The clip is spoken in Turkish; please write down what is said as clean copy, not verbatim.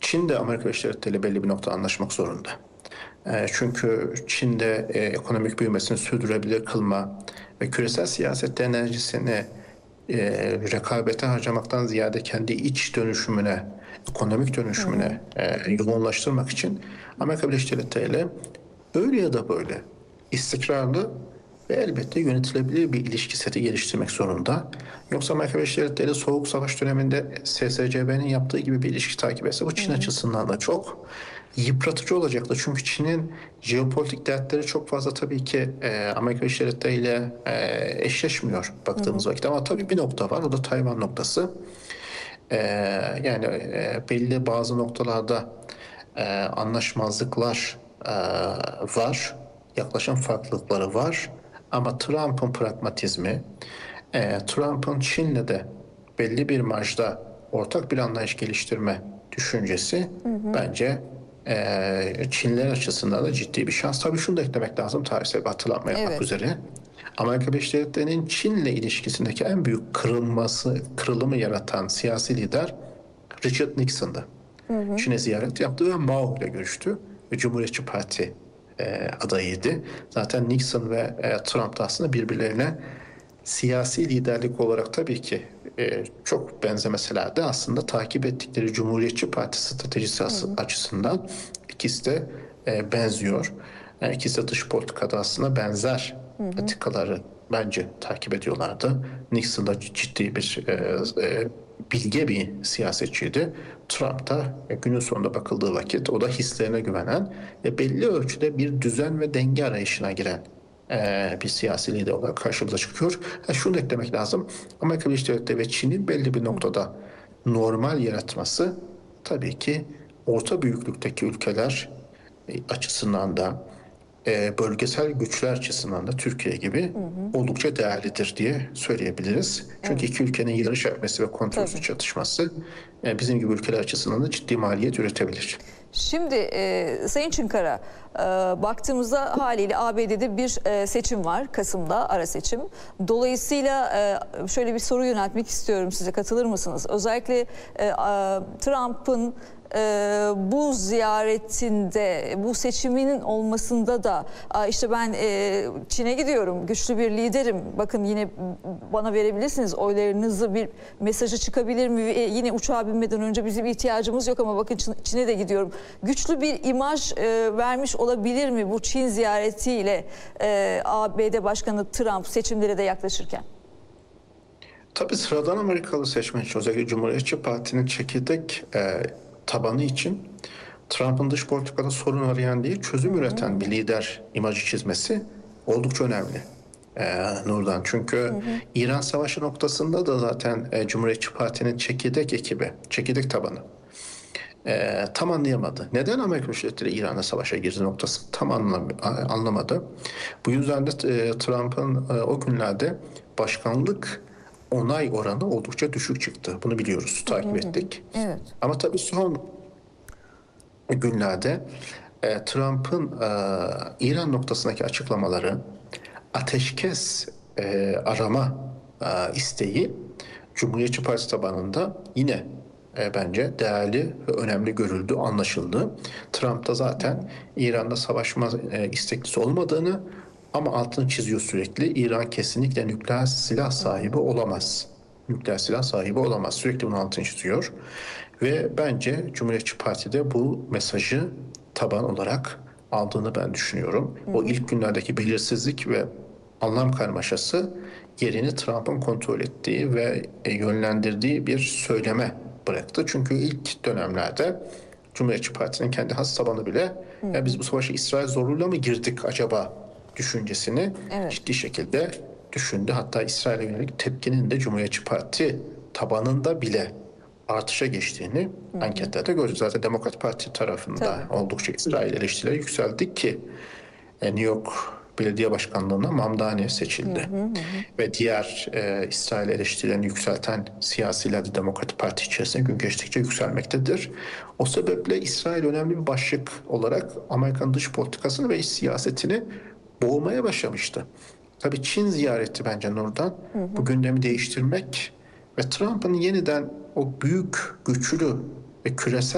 Çin de Amerika Birleşik Devletleri ile belli bir noktada anlaşmak zorunda. Çünkü Çin'de ekonomik büyümesini sürdürebilir kılma ve küresel siyasette enerjisini rekabete harcamaktan ziyade kendi iç dönüşümüne, ekonomik Hı hı. dönüşümüne yoğunlaştırmak için Amerika Birleşik Devletleri ile öyle ya da böyle istikrarlı ve elbette yönetilebilir bir ilişki seti geliştirmek zorunda. Yoksa Amerika Birleşik Devletleri Soğuk Savaş döneminde SSCB'nin yaptığı gibi bir ilişki takip etse bu Hı Çin hı. açısından da çok yıpratıcı olacaktır. Çünkü Çin'in jeopolitik dertleri çok fazla tabii ki Amerika Birleşik Devletleri ile eşleşmiyor Hı hı. baktığımız vakit. Ama tabii bir nokta var, o da Tayvan noktası. E, Yani belli bazı noktalarda anlaşmazlıklar var, yaklaşım farklılıkları var. Ama Trump'ın pragmatizmi, Trump'ın Çin'le de belli bir marjda ortak bir anlayış geliştirme düşüncesi Hı hı. bence Çinliler açısından da ciddi bir şans. Tabii şunu da eklemek lazım tarihsel bir hatırlatma yapmak Evet. üzere. Amerika Birleşik Devletleri'nin Çin'le ilişkisindeki en büyük kırılımı yaratan siyasi lider Richard Nixon'dı. Hı hı. Çin'e ziyaret yaptı ve Mao ile görüştü. Ve Cumhuriyetçi Parti adayıydı. Zaten Nixon ve Trump da aslında birbirlerine siyasi liderlik olarak tabii ki çok benzemeseler de aslında takip ettikleri Cumhuriyetçi Parti stratejisi Hı hı. açısından ikisi de benziyor. Yani ikisi de dış politikada aslında benzer Hı hı. politikaları bence takip ediyorlardı. Nixon da ciddi bir bilge bir siyasetçiydi. Trump da günün sonunda bakıldığı vakit o da hislerine güvenen ve belli ölçüde bir düzen ve denge arayışına giren bir siyasi lider olarak karşımıza çıkıyor. Şunu da eklemek lazım. Amerika Birleşik Devletleri ve Çin'in belli bir Hı hı. noktada normal yaratması tabii ki orta büyüklükteki ülkeler açısından da bölgesel güçler açısından da Türkiye gibi Hı hı. oldukça değerlidir diye söyleyebiliriz. Çünkü Evet. iki ülkenin yarış etmesi ve kontrolsüz Tabii. çatışması bizim gibi ülkeler açısından da ciddi maliyet üretebilir. Şimdi Sayın Çınkara, baktığımızda haliyle ABD'de bir seçim var. Kasım'da ara seçim. Dolayısıyla şöyle bir soru yöneltmek istiyorum size. Katılır mısınız? Özellikle Trump'ın bu ziyaretinde, bu seçiminin olmasında da işte ben Çin'e gidiyorum, güçlü bir liderim. Bakın yine bana verebilirsiniz oylarınızı, bir mesajı çıkabilir mi? Yine uçağa binmeden önce bizim ihtiyacımız yok ama bakın Çin'e de gidiyorum. Güçlü bir imaj vermiş olabilir mi bu Çin ziyaretiyle ABD Başkanı Trump seçimlere de yaklaşırken? Tabii sıradan Amerikalı seçmen için özellikle Cumhuriyetçi Parti'nin çekirdek tabanı için Trump'ın dış politikada sorun arayan değil Hı çözüm hı üreten bir hı. lider imajı çizmesi oldukça önemli. Nurdan. Hı Çünkü hı. İran Savaşı noktasında da zaten Cumhuriyetçi Parti'nin çekirdek ekibi, çekirdek tabanı tam anlayamadı. Neden Amerika Birleşik Devletleri İran'la savaşa girdi noktası tam anlamadı. Bu yüzden de Trump'ın o günlerde başkanlık onay oranı oldukça düşük çıktı. Bunu biliyoruz, Hı hı takip hı. ettik. Evet. Ama tabii son günlerde Trump'ın İran noktasındaki açıklamaları, ateşkes arama isteği Cumhuriyetçi Parti tabanında yine bence değerli ve önemli görüldü, anlaşıldı. Trump da Hı hı. zaten İran'da savaşma isteklisi olmadığını ama altını çiziyor sürekli. İran kesinlikle nükleer silah Hı hı. sahibi olamaz. Nükleer silah sahibi olamaz. Sürekli bunun altını çiziyor. Ve bence Cumhuriyetçi Parti'de bu mesajı taban olarak aldığını ben düşünüyorum. Hı O hı. ilk günlerdeki belirsizlik ve anlam karmaşası yerini Trump'ın kontrol ettiği ve yönlendirdiği bir söyleme bıraktı. Çünkü ilk dönemlerde Cumhuriyetçi Parti'nin kendi has tabanı bile Hı ya hı. biz bu savaşa İsrail zoruyla mı girdik acaba düşüncesini Evet. ciddi şekilde düşündü. Hatta İsrail'e yönelik tepkinin de Cumhuriyetçi Parti tabanında bile artışa geçtiğini Hı hı. anketlerde gördük. Zaten Demokrat Parti tarafında Tabii. oldukça İsrail eleştirileri yükseldi ki New York Belediye Başkanlığı'na Mamdani Hı seçildi. hı hı. Hı. Ve diğer İsrail eleştirilerini yükselten siyasiler de Demokrat Parti içerisinde gün geçtikçe yükselmektedir. O sebeple İsrail önemli bir başlık olarak Amerikan dış politikasını ve iç siyasetini boğmaya başlamıştı. Tabii Çin ziyareti bence Nurdan Hı bu hı. gündemi değiştirmek ve Trump'ın yeniden o büyük, güçlü ve küresel